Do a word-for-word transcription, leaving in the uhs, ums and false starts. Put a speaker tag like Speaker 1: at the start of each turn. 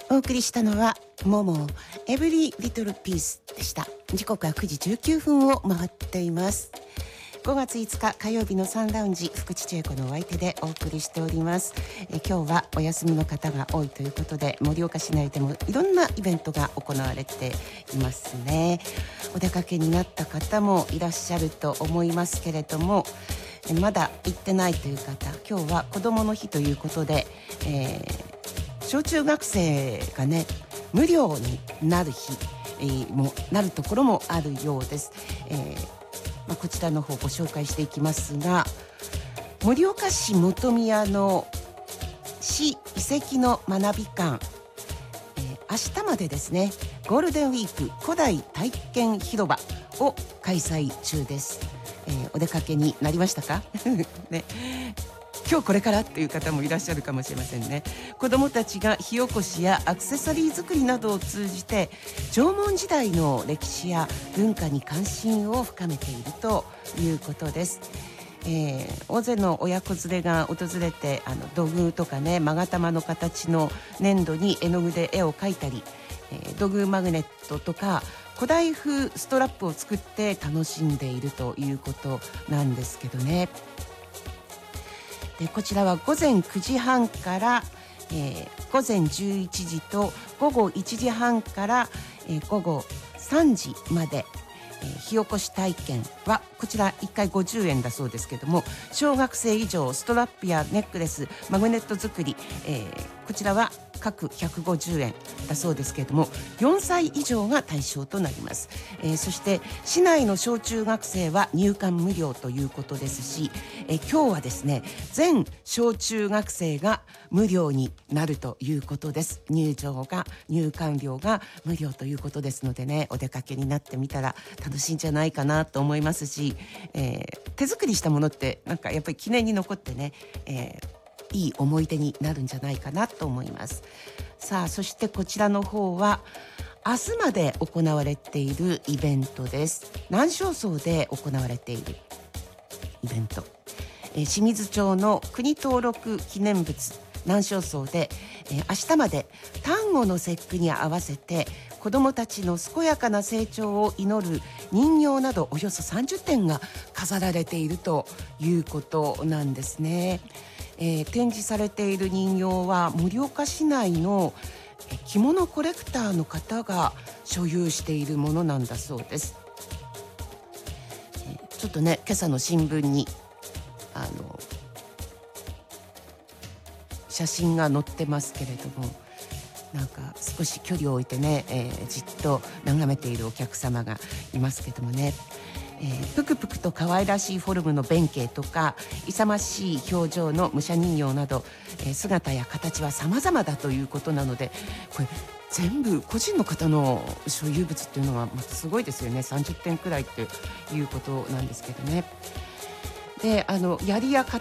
Speaker 1: お送りしたのはモモエブリリトルピースでした。時刻はくじじゅうきゅうふんを回っています。ごがついつか火曜日のサンラウンジ、福地千恵子のお相手でお送りしております。え今日はお休みの方が多いということで、盛岡市内でもいろんなイベントが行われていますね。お出かけになった方もいらっしゃると思いますけれども、えまだ行ってないという方、今日は子どもの日ということで、えー小中学生がね無料になる日、えー、もなるところもあるようです。えーまあ、こちらの方ご紹介していきますが、盛岡市本宮の市遺跡の学び館、えー、明日までですね、ゴールデンウィーク古代体験広場を開催中です。えー、お出かけになりましたか？ね、今日これからっていう方もいらっしゃるかもしれませんね。子どもたちが火起こしやアクセサリー作りなどを通じて縄文時代の歴史や文化に関心を深めているということです。えー、大勢の親子連れが訪れて、あの土偶とかね、勾玉の形の粘土に絵の具で絵を描いたり、えー、土偶マグネットとか古代風ストラップを作って楽しんでいるということなんですけどね。でこちらはごぜんくじはんから、えー、ごぜんじゅういちじとごごいちじはんから、えー、ごごさんじまで、えー、火起こし体験はこちらいっかいごじゅうえんだそうですけども、小学生以上ストラップやネックレス、マグネット作り、えー、こちらは各ひゃくごじゅうえんだそうですけれども、よんさい以上が対象となります。えー、そして市内の小中学生は入館無料ということですし、えー、今日はですね、全小中学生が無料になるということです。入場が入館料が無料ということですのでね、お出かけになってみたら楽しいんじゃないかなと思いますし、えー、手作りしたものってなんかやっぱり記念に残ってね、えーいい思い出になるんじゃないかなと思います。さあ、そしてこちらの方は明日まで行われているイベントです。南昌荘で行われているイベント、えー、清水町の国登録記念物南昌荘で、えー、明日まで端午の節句に合わせて子どもたちの健やかな成長を祈る人形などおよそさんじゅってんが飾られているということなんですね。えー、展示されている人形は盛岡市内の着物コレクターの方が所有しているものなんだそうです。えー、ちょっとね、今朝の新聞にあの写真が載ってますけれども、なんか少し距離を置いてね、えー、じっと眺めているお客様がいますけどもね、えー、ぷくぷくと可愛らしいフォルムの弁慶とか勇ましい表情の武者人形など、えー、姿や形は様々だということなので、これ全部個人の方の所有物っていうのはまたすごいですよね。さんじゅってんくらいっていうことなんですけどね。で、あの槍や刀